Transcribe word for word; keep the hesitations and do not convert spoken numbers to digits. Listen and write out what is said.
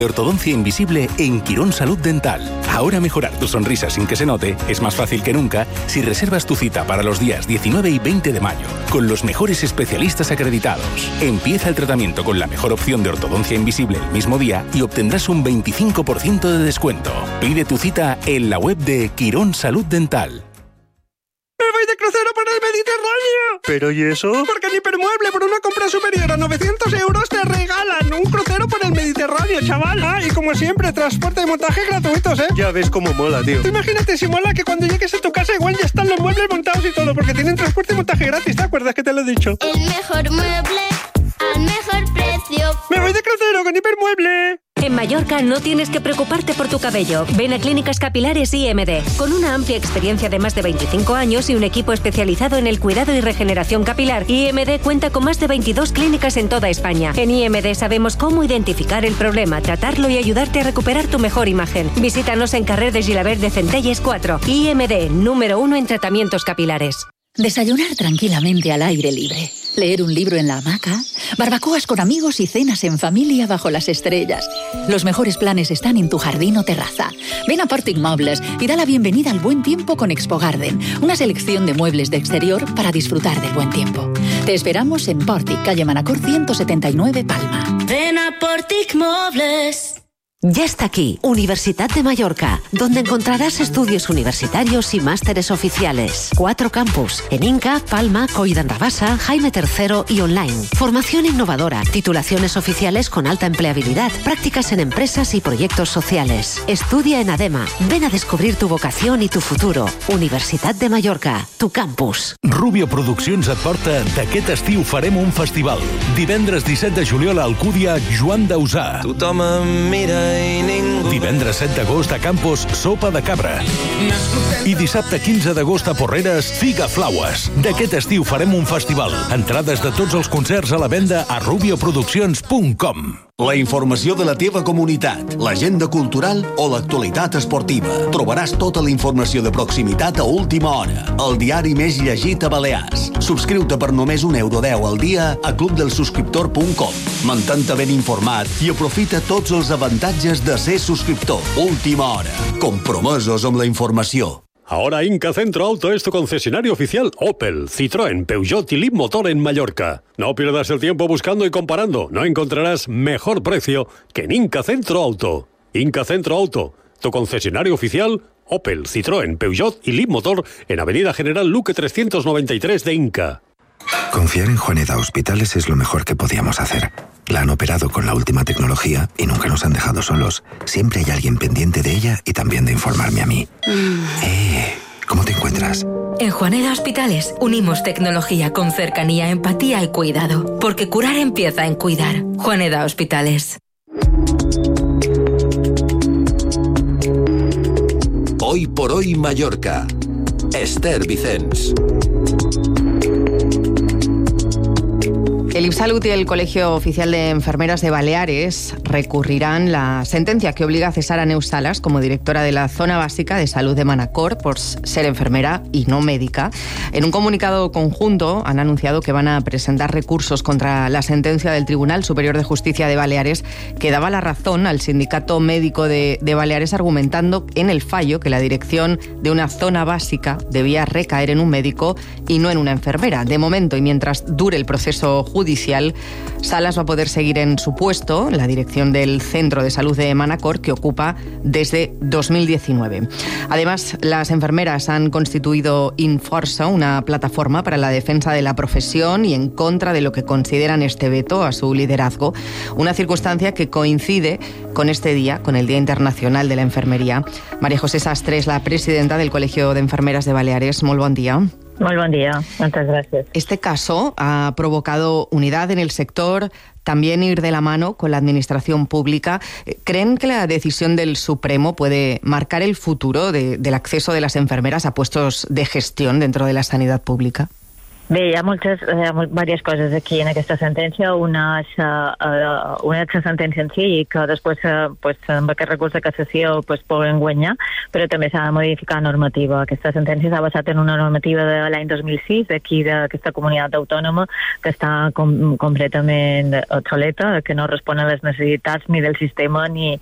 Ortodoncia invisible en Quirón Salud Dental. Ahora mejorar tu sonrisa sin que se note es más fácil que nunca si reservas tu cita para los días diecinueve y veinte de mayo con los mejores especialistas acreditados. Empieza el tratamiento con la mejor opción de ortodoncia invisible el mismo día y obtendrás un veinticinco por ciento de descuento. Pide tu cita en la web de Quirón Salud Dental. ¡Me voy de crucero por el Mediterráneo! ¿Pero y eso? Porque en Hipermueble, por una compra superior a novecientos euros, te regalan un crucero por el Mediterráneo, chaval. Ah, y como siempre, transporte y montaje gratuitos, ¿eh? Ya ves cómo mola, tío. Imagínate si mola que cuando llegues a tu casa igual ya están los muebles montados y todo, porque tienen transporte y montaje gratis, ¿te acuerdas que te lo he dicho? El mejor mueble al mejor precio. ¡Me voy de crucero con Hipermueble! En Mallorca no tienes que preocuparte por tu cabello. Ven a Clínicas Capilares I M D. Con una amplia experiencia de más de veinticinco años y un equipo especializado en el cuidado y regeneración capilar, I M D cuenta con más de veintidós clínicas en toda España. En I M D sabemos cómo identificar el problema, tratarlo y ayudarte a recuperar tu mejor imagen. Visítanos en Carrer de Gilabert de Centelles cuatro. I M D, número uno en tratamientos capilares. Desayunar tranquilamente al aire libre, leer un libro en la hamaca, barbacoas con amigos y cenas en familia bajo las estrellas. Los mejores planes están en tu jardín o terraza. Ven a Portic Mobles y da la bienvenida al buen tiempo con Expo Garden, una selección de muebles de exterior para disfrutar del buen tiempo. Te esperamos en Portic, calle Manacor ciento setenta y nueve, Palma. Ven a Portic Mobles. Ya está aquí, Universidad de Mallorca, donde encontrarás estudios universitarios y másteres oficiales. Cuatro campus, en Inca, Palma, Coll d'Arrabassa, Jaime tercero y online. Formación innovadora, titulaciones oficiales con alta empleabilidad, prácticas en empresas y proyectos sociales. Estudia en ADEMA. Ven a descobrir tu vocación y tu futuro. Universidad de Mallorca, tu campus. Rubio Produccions et porta d'aquest estiu farem un festival. Divendres disset de juliol a Alcúdia, Joan Dausà. Tothom em mira i ningú. Divendres set d'agost a Campos, Sopa de Cabra. I dissabte quinze d'agost a Porreres, Figa Flaues. D'aquest estiu farem un festival. Entrades de tots els concerts a la venda a rubio produccions punt com. La informació de la teva comunitat, l'agenda cultural o l'actualitat esportiva. Trobaràs tota la informació de proximitat a última hora. El diari més llegit a Balears. Subscriu-te per només un euro deu al dia a club del subscriptor punt com. Mantén-te ben informat i aprofita tots els avantatges de ser subscriptor. Última hora. Compromesos amb la informació. Ahora Inca Centro Auto es tu concesionario oficial Opel, Citroën, Peugeot y Leapmotor en Mallorca. No pierdas el tiempo buscando y comparando. No encontrarás mejor precio que en Inca Centro Auto. Inca Centro Auto, tu concesionario oficial Opel, Citroën, Peugeot y Leapmotor en Avenida General Luque trescientos noventa y tres de Inca. Confiar en Juaneda Hospitales es lo mejor que podíamos hacer. La han operado con la última tecnología y nunca nos han dejado solos. Siempre hay alguien pendiente de ella y también de informarme a mí. Mm. Eh, ¿cómo te encuentras? En Juaneda Hospitales unimos tecnología con cercanía, empatía y cuidado. Porque curar empieza en cuidar. Juaneda Hospitales. Hoy por hoy Mallorca. Esther Vicens. El IPSalud y el Colegio Oficial de Enfermeras de Baleares recurrirán la sentencia que obliga a cesar a Neus Salas como directora de la Zona Básica de Salud de Manacor por ser enfermera y no médica. En un comunicado conjunto han anunciado que van a presentar recursos contra la sentencia del Tribunal Superior de Justicia de Baleares que daba la razón al Sindicato Médico de, de Baleares argumentando en el fallo que la dirección de una zona básica debía recaer en un médico y no en una enfermera. De momento, y mientras dure el proceso judicial, judicial, Salas va a poder seguir en su puesto, la dirección del Centro de Salud de Manacor, que ocupa desde dos mil diecinueve. Además, las enfermeras han constituido Inforsa, una plataforma para la defensa de la profesión y en contra de lo que consideran este veto a su liderazgo, una circunstancia que coincide con este día, con el Día Internacional de la Enfermería. María José Sastre es la presidenta del Colegio de Enfermeras de Baleares. Muy buen día. Muy buen día, muchas gracias. Este caso ha provocado unidad en el sector, también ir de la mano con la administración pública. ¿Creen que la decisión del Supremo puede marcar el futuro de, del acceso de las enfermeras a puestos de gestión dentro de la sanidad pública? Bé, hi ha moltes, hi ha diverses coses aquí en aquesta sentència. Una és, uh, una és la sentència en si, i que després, uh, pues, amb aquest recurs de cassació pues, poden guanyar, però també s'ha de modificar normativa. Aquesta sentència s'ha basat en una normativa de l'any dos mil sis, d'aquí d'aquesta comunitat autònoma, que està com, completament obsoleta, que no respon a les necessitats ni del sistema ni,